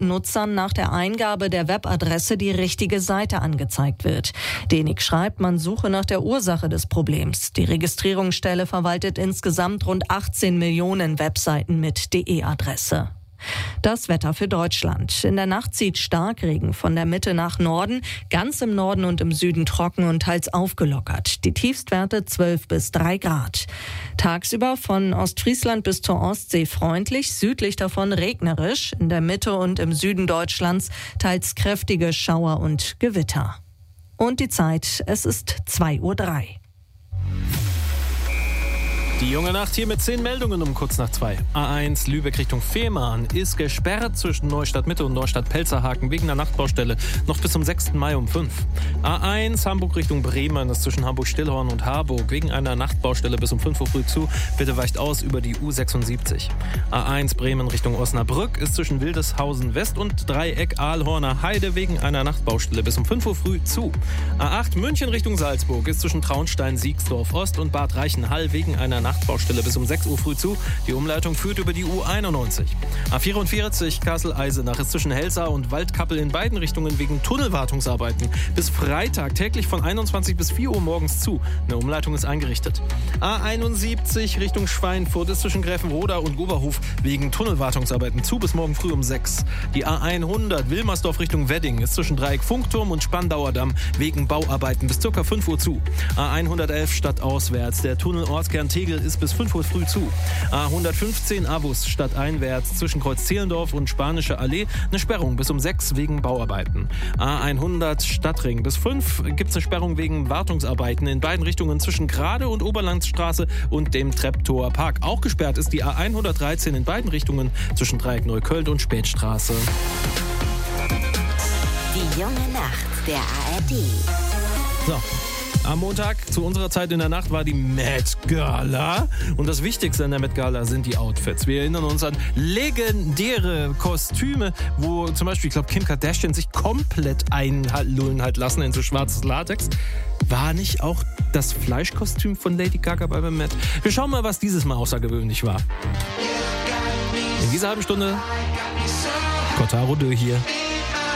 Nutzern nach der Eingabe der Webadresse die richtige Seite angezeigt wird. DENIC schreibt, man suche nach der Ursache des Problems. Die Registrierungsstelle verwaltet insgesamt rund 18 Millionen Webseiten mit DE-Adresse. Das Wetter für Deutschland. In der Nacht zieht Starkregen von der Mitte nach Norden, ganz im Norden und im Süden trocken und teils aufgelockert. Die Tiefstwerte 12 bis 3 Grad. Tagsüber von Ostfriesland bis zur Ostsee freundlich, südlich davon regnerisch, in der Mitte und im Süden Deutschlands teils kräftige Schauer und Gewitter. Und die Zeit, es ist 2:03 Uhr. Die junge Nacht hier mit 10 Meldungen um kurz nach 2. A1 Lübeck Richtung Fehmarn ist gesperrt zwischen Neustadt Mitte und Neustadt Pelzerhaken wegen der Nachtbaustelle noch bis zum 6. Mai um 5. A1 Hamburg Richtung Bremen ist zwischen Hamburg-Stillhorn und Harburg wegen einer Nachtbaustelle bis um 5 Uhr früh zu. Bitte weicht aus über die U76. A1 Bremen Richtung Osnabrück ist zwischen Wildeshausen West und Dreieck Aalhorner Heide wegen einer Nachtbaustelle bis um 5 Uhr früh zu. A8 München Richtung Salzburg ist zwischen Traunstein, Siegsdorf Ost und Bad Reichenhall wegen einer Nachtbaustelle bis um 6 Uhr früh zu. Die Umleitung führt über die U91. A44 Kassel-Eisenach ist zwischen Helsa und Waldkappel in beiden Richtungen wegen Tunnelwartungsarbeiten bis Freitag täglich von 21 bis 4 Uhr morgens zu. Eine Umleitung ist eingerichtet. A71 Richtung Schweinfurt ist zwischen Gräfenroda und Goberhof wegen Tunnelwartungsarbeiten zu bis morgen früh um 6. Die A100 Wilmersdorf Richtung Wedding ist zwischen Dreieck Funkturm und Spandauer Damm wegen Bauarbeiten bis ca. 5 Uhr zu. A111 stadtauswärts. Der Tunnel Ortskern Tegel ist bis 5 Uhr früh zu. A115 Avus stadteinwärts zwischen Kreuz Zehlendorf und Spanische Allee eine Sperrung bis um 6 wegen Bauarbeiten. A100 Stadtring bis 5 gibt es eine Sperrung wegen Wartungsarbeiten in beiden Richtungen zwischen Grade und Oberlandstraße und dem Treptower Park. Auch gesperrt ist die A113 in beiden Richtungen zwischen Dreieck Neukölln und Spätstraße. Die junge Nacht der ARD. So. Am Montag zu unserer Zeit in der Nacht war die Met Gala. Und das Wichtigste an der Met Gala sind die Outfits. Wir erinnern uns an legendäre Kostüme, wo zum Beispiel, ich glaube, Kim Kardashian sich komplett einlullen hat lassen in so schwarzes Latex. War nicht auch das Fleischkostüm von Lady Gaga bei Met? Wir schauen mal, was dieses Mal außergewöhnlich war. In dieser halben Stunde Kotaro Dö hier.